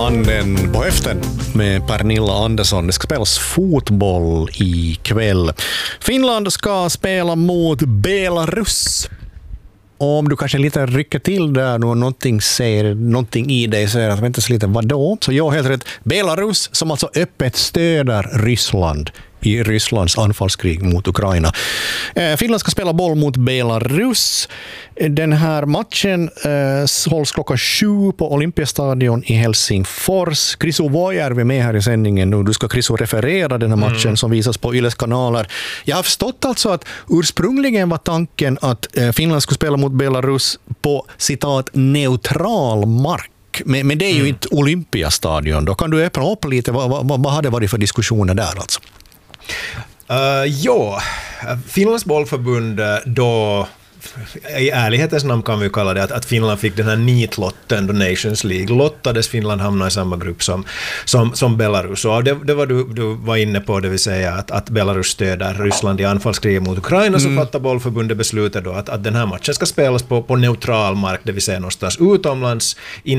Handen på höften med Pernilla Andersson. Det ska spelas fotboll ikväll. Finland ska spela mot Belarus. Om du kanske lite rycker till där och någonting i dig säger att vänta så lite, vadå? Så jag helt rätt. Belarus som alltså öppet stöder Ryssland i Rysslands anfallskrig mot Ukraina. Finland ska spela boll mot Belarus. Den här matchen hålls klockan 7 på Olympiastadion i Helsingfors. Krisu Vuojärvi är med här i sändningen nu. Du ska Krisu referera den här matchen som visas på Yles kanaler. Jag har förstått alltså att ursprungligen var tanken att Finland skulle spela mot Belarus på citat neutral mark. Men det är ju inte Olympiastadion. Då kan du öppna upp lite. Vad har det varit för diskussioner där alltså? Finlands bollförbund då, i ärlighetens namn kan vi kalla det att Finland fick den här nitlotten då Nations League lottades, Finland hamnade i samma grupp som Belarus, och det var du var inne på, det vill säga att Belarus stöder Ryssland i anfallskriget mot Ukraina, så fattar bollförbundet beslutet då att den här matchen ska spelas på neutral mark, det vill säga någonstans utomlands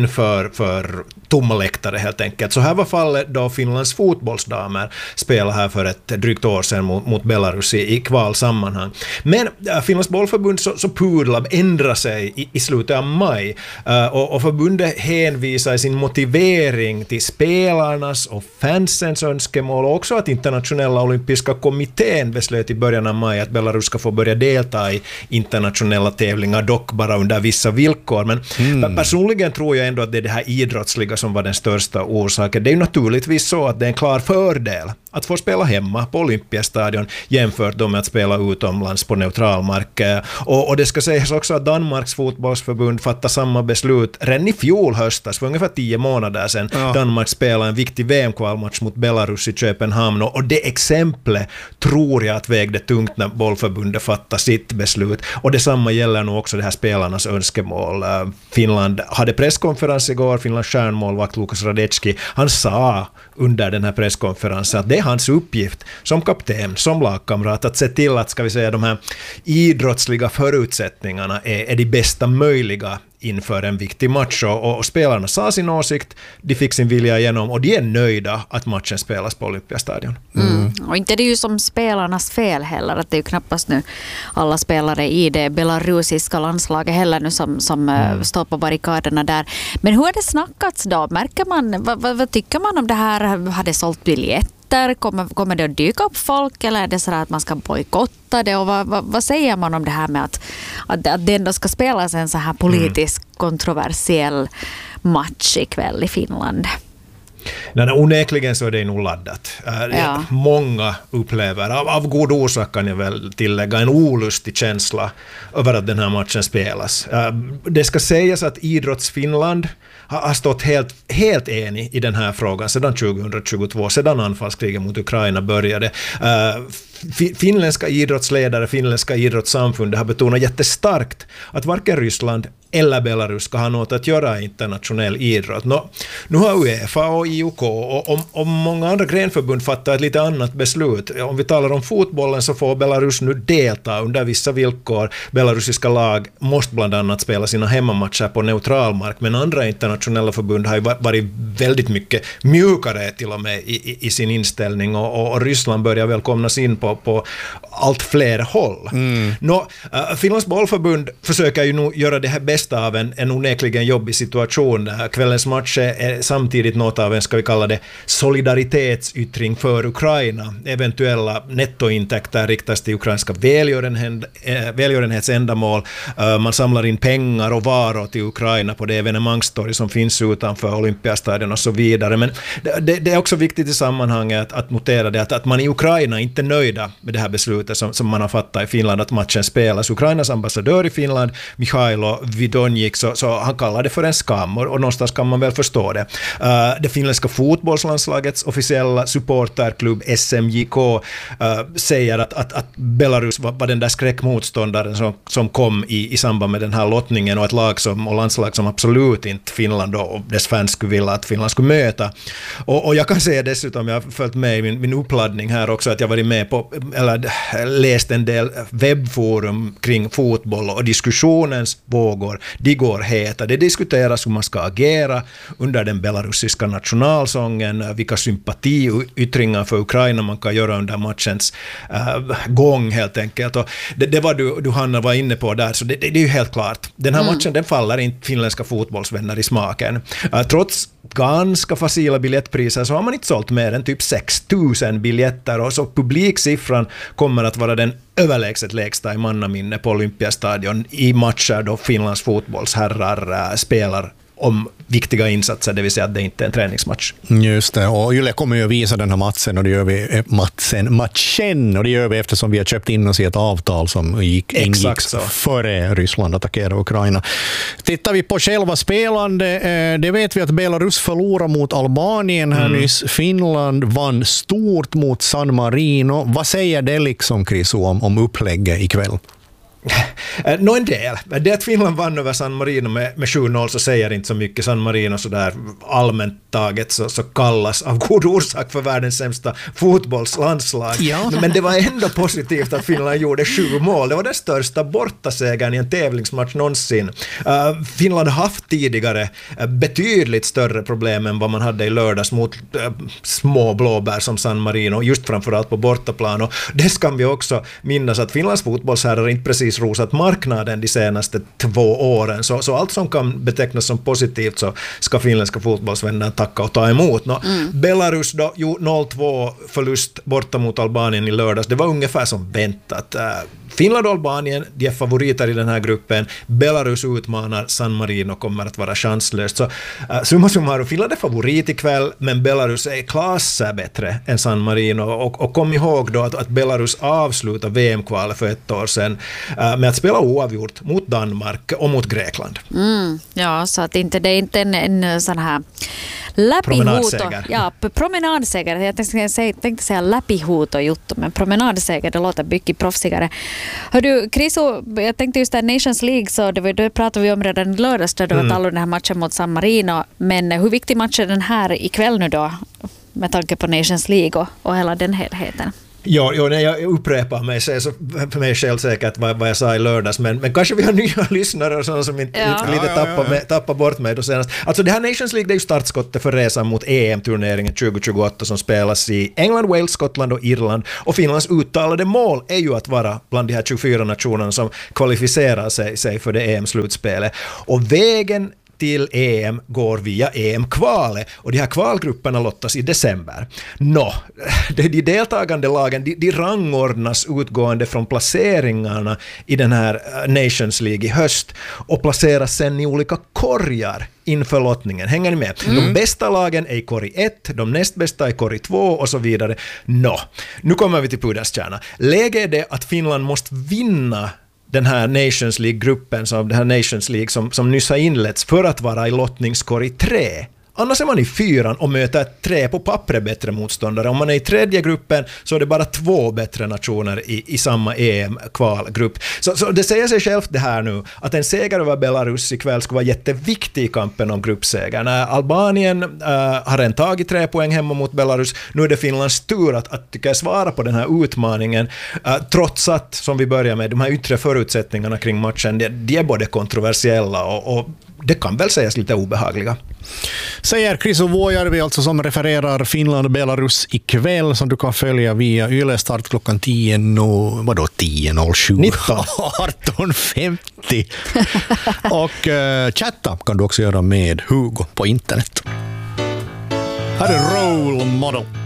inför tomma läktare helt enkelt. Så här var fallet då Finlands fotbollsdamer spelade här för ett drygt år sedan mot Belarus i kvalsammanhang. Men Finlands bollförbund så Pudlab ändrar sig i slutet av maj och förbundet hänvisar i sin motivering till spelarnas och fansens önskemål, och också att internationella olympiska kommittén beslöt i början av maj att Belarus ska få börja delta i internationella tävlingar, dock bara under vissa villkor. Men personligen tror jag ändå att det är det här idrottsliga som var den största orsaken. Det är ju naturligtvis så att det är en klar fördel att få spela hemma på Olympiastadion jämfört med att spela utomlands på neutral mark. Och det ska sägas också att Danmarks fotbollsförbund fattade samma beslut redan i fjol höstas, för ungefär 10 månader sedan. Danmark spelade en viktig VM-kvalmatch mot Belarus i Köpenhamn, och det exemplet tror jag att vägde tungt när bollförbundet fattade sitt beslut. Och detsamma gäller nog också det här spelarnas önskemål. Finland hade presskonferens igår, Finlands stjärnmålvakt Lukas Radecki, han sa under den här presskonferensen att det är hans uppgift som kapten, som lagkamrat, att se till att, ska vi säga, de här idrottsliga förutsättningarna är de bästa möjliga inför en viktig match, och spelarna sa sin åsikt, de fick sin vilja igenom, och de är nöjda att matchen spelas på Olympiastadion. Och inte det är ju som spelarnas fel heller, att det är ju knappast nu alla spelare i det belarusiska landslaget heller nu som står på barrikaderna där. Men hur har det snackats då? Märker man, vad tycker man om det här? Har det sålt biljetter? Kommer det att dyka upp folk, eller är det så att man ska bojkotta det, och vad säger man om det här med att det ändå ska spelas en så här politisk kontroversiell match ikväll i Finland? Nej, onekligen så är det nog laddat. Många upplever, av god orsak kan jag väl tillägga, en olustig känsla över att den här matchen spelas. Det ska sägas att Idrottsfinland har stått helt enig i den här frågan sedan 2022, sedan anfallskriget mot Ukraina började. Finländska idrottsledare, finländska idrottssamfund har betonat jättestarkt att varken Ryssland eller Belarus ska ha något att göra i internationell idrott. Nu har UEFA och IOK och många andra grenförbund fattat ett lite annat beslut. Om vi talar om fotbollen så får Belarus nu delta under vissa villkor. Belarusiska lag måste bland annat spela sina hemmamatcher på neutral mark, men andra internationella förbund har ju varit väldigt mycket mjukare till och med i sin inställning, och Ryssland börjar välkomnas in på allt fler håll. Finlands bollförbund försöker ju nog göra det här bästa av en onekligen jobbig situation. Kvällens match är samtidigt något av en, ska vi kalla det, solidaritetsyttring för Ukraina. Eventuella nettointäkter riktas till ukrainska välgörenhetsändamål. Man samlar in pengar och varor till Ukraina på det evenemangstorg som finns utanför Olympiastadion och så vidare. Men det är också viktigt i sammanhanget att notera det att man i Ukraina inte är nöjda med det här beslutet som man har fattat i Finland att matchen spelas. Ukrainas ambassadör i Finland, Mikhailo Vidonjik, så han kallar det för en skam, och någonstans kan man väl förstå det. Det finländska fotbollslandslagets officiella supporterklubb SMJK säger att Belarus var den där skräckmotståndaren som kom i samband med den här lottningen, och ett lag och landslag som absolut inte Finland och dess fans skulle vilja att Finland skulle möta. Och jag kan säga dessutom, jag har följt med i min uppladdning här också, att jag varit med på, eller läst en del webbforum kring fotboll, och diskussionens vågor de går heta. Det diskuteras hur man ska agera under den belarusiska nationalsången, vilka sympatiyttringar för Ukraina man kan göra under matchens gång helt enkelt. Och det var du Hanna var inne på där, så det är ju helt klart. Den här matchen den faller inte finländska fotbollsvänner i smaken. Trots ganska facila biljettpriser så har man inte sålt mer än typ 6 000 biljetter, och så publiksiffran kommer att vara den överlägset lägsta i mannaminne på Olympiastadion i matcher då Finlands fotbollsherrar spelar om viktiga insatser, det vill säga att det inte är en träningsmatch. Just det, och Yle kommer ju att visa den här matchen, och det gör vi och det gör vi eftersom vi har köpt in oss i ett avtal som ingicks före Ryssland attackerade Ukraina. Tittar vi på själva spelande, det vet vi att Belarus förlorar mot Albanien här nyss. Finland vann stort mot San Marino. Vad säger det liksom, Chris, om upplägget ikväll? En del. Det att Finland vann över San Marino med 7-0 så säger inte så mycket. San Marino så där allmänt taget så kallas av god orsak för världens sämsta fotbollslandslag. Ja. Men det var ändå positivt att Finland gjorde 7 mål. Det var den största bortasegern i en tävlingsmatch någonsin. Finland har haft tidigare betydligt större problem än vad man hade i lördags mot små blåbär som San Marino, just framförallt på bortaplan. Och det ska vi också minnas att Finlands fotbollsherrar inte precis rosat marknaden de senaste 2 åren. Så allt som kan betecknas som positivt så ska finländska fotbollsvänner tacka och ta emot. Belarus då, 0-2 förlust borta mot Albanien i lördags. Det var ungefär som väntat. Finland och Albanien, de är favoriter i den här gruppen. Belarus utmanar, San Marino kommer att vara chanslöst. Så summa summarum, Finland är favorit ikväll, men Belarus är klasser bättre än San Marino. Och kom ihåg då att Belarus avslutade VM-kvalet för 1 år sedan med att spela oavgjort mot Danmark och mot Grekland. Ja, så att inte, det är inte en sån här promenadseger. Ja, promenadseger. Jag tänkte säga läpihuuto-juttu, men promenadseger, det låter mycket proffsigare. Hör du, Kriso, jag tänkte just att Nations League, så det pratade vi om redan i lördags, då det var den här matchen mot San Marino. Men hur viktig match är den här ikväll nu då, med tanke på Nations League och hela den helheten? Ja, när jag upprepar mig så för mig själv säkert vad jag sa i lördags, men kanske vi har nya lyssnare och sådana som inte tappar bort mig då senast. Alltså det här Nations League, det är ju startskottet för resan mot EM-turneringen 2028 som spelas i England, Wales, Skottland och Irland, och Finlands uttalade mål är ju att vara bland de här 24 nationerna som kvalificerar sig för det EM-slutspelet. Och vägen till EM går via EM-kvalet, och de här kvalgrupperna lottas i december. De deltagande lagen de rangordnas utgående från placeringarna i den här Nations League i höst och placeras sen i olika korgar inför lottningen. Hänger ni med? De bästa lagen är i korg 1, de näst bästa i korg 2 och så vidare. Nu kommer vi till pudelns kärna. Läget är det att Finland måste vinna den här Nations League-gruppen, som det här Nations League som nyss har inletts, för att vara i lottningskorg 3. Annars är man i 4 och möter 3 på pappret bättre motståndare. Om man är i 3:e gruppen så är det bara 2 bättre nationer i samma EM-kvalgrupp. Så det säger sig självt det här nu, att en seger över Belarus ikväll skulle vara jätteviktig i kampen om gruppsegern. Albanien har redan tagit 3 poäng hemma mot Belarus. Nu är det Finlands tur att tycka svara på den här utmaningen, trots att, som vi börjar med, de här yttre förutsättningarna kring matchen, de är både kontroversiella och det kan väl sägas lite obehagliga. Säger Kriso Vuojärvi, alltså, som refererar Finland och Belarus ikväll, som du kan följa via Yle, start klockan 10:07 18:50 och chatta kan du också göra med Hugo på internet. Här är Role Model.